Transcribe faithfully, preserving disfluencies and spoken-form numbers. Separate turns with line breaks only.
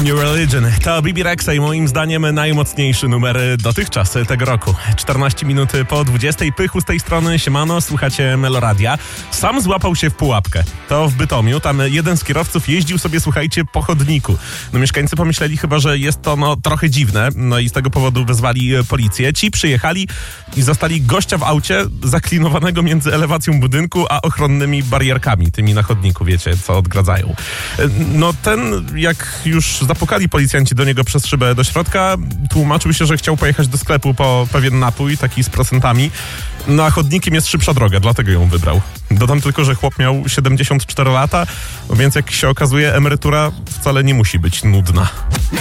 New Religion. To Bibi Rexha i moim zdaniem najmocniejszy numer dotychczas tego roku. czternaście minut po dwudziestej. Pychu z tej strony, siemano, słuchacie Meloradia. Sam złapał się w pułapkę. To w Bytomiu. Tam jeden z kierowców jeździł sobie, słuchajcie, po chodniku. No mieszkańcy pomyśleli chyba, że jest to no trochę dziwne. No i z tego powodu wezwali policję. Ci przyjechali i zastali gościa w aucie zaklinowanego między elewacją budynku a ochronnymi barierkami, tymi na chodniku, wiecie, co odgradzają. No ten, jak już zapukali policjanci do niego przez szybę do środka, tłumaczył się, że chciał pojechać do sklepu po pewien napój, taki z procentami. No a chodnikiem jest szybsza droga, dlatego ją wybrał. Dodam tylko, że chłop miał siedemdziesiąt cztery lata, więc jak się okazuje, emerytura wcale nie musi być nudna.